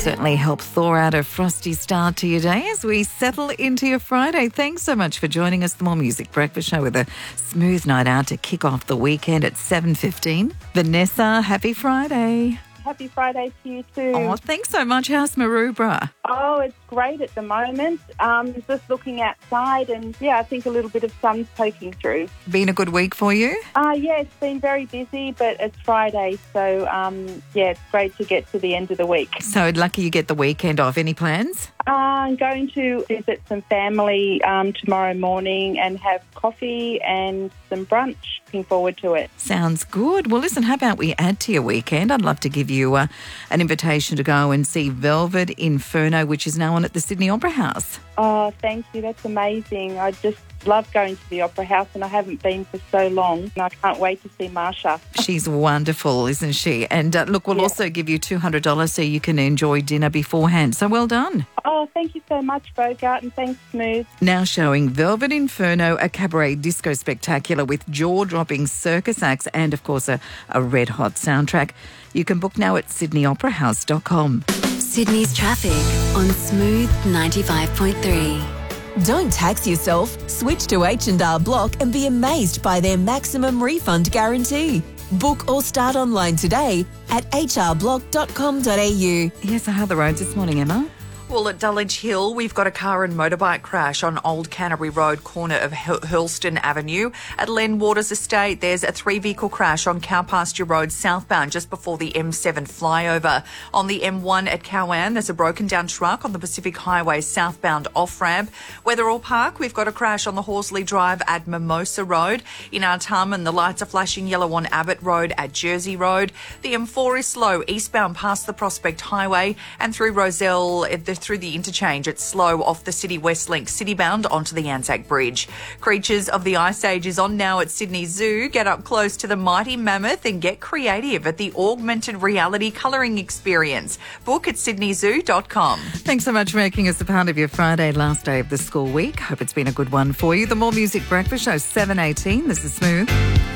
certainly help thaw out a frosty start to your day as we settle into your Friday. Thanks so much for joining us. The More Music Breakfast Show with a smooth night out to kick off the weekend at 7:15. Vanessa, happy Friday. Happy Friday to you too. Oh, thanks so much. How's Maroubra? Oh, it's great at the moment. Just looking outside and, I think a little bit of sun's poking through. Been a good week for you? It's been very busy, but it's Friday, so, it's great to get to the end of the week. So lucky you get the weekend off. Any plans? I'm going to visit some family tomorrow morning and have coffee and some brunch. Looking forward to it. Sounds good. Well, listen, how about we add to your weekend? I'd love to give you an invitation to go and see Velvet Inferno, which is now on at the Sydney Opera House. Oh, thank you. That's amazing. I just love going to the Opera House and I haven't been for so long. And I can't wait to see Marsha. She's wonderful, isn't she? And look, we'll also give you $200 so you can enjoy dinner beforehand. So well done. Oh, thank you so much, Bogart, and thanks, Smooth. Now showing Velvet Inferno, a cabaret disco spectacular with jaw-dropping circus acts and, of course, a red-hot soundtrack. You can book now at sydneyoperahouse.com. Sydney's traffic on Smooth 95.3. Don't tax yourself. Switch to H&R Block and be amazed by their maximum refund guarantee. Book or start online today at hrblock.com.au. Yes, how are the roads this morning, Emma? Well, at Dulwich Hill, we've got a car and motorbike crash on Old Canterbury Road, corner of Hurlston Avenue. At Len Waters Estate, there's a 3-vehicle crash on Cowpasture Road southbound just before the M7 flyover. On the M1 at Cowan, there's a broken down truck on the Pacific Highway southbound off-ramp. Wetherall Park, we've got a crash on the Horsley Drive at Mimosa Road. In Artarmon, the lights are flashing yellow on Abbott Road at Jersey Road. The M4 is slow eastbound past the Prospect Highway and through Rozelle, through the interchange. It's slow off the City West Link, citybound onto the Anzac Bridge. Creatures of the Ice Age is on now at Sydney Zoo. Get up close to the mighty mammoth and get creative at the augmented reality colouring experience. Book at sydneyzoo.com. Thanks so much for making us a part of your Friday, last day of the school week. Hope it's been a good one for you. The More Music Breakfast Show, 7:18. This is Smooth.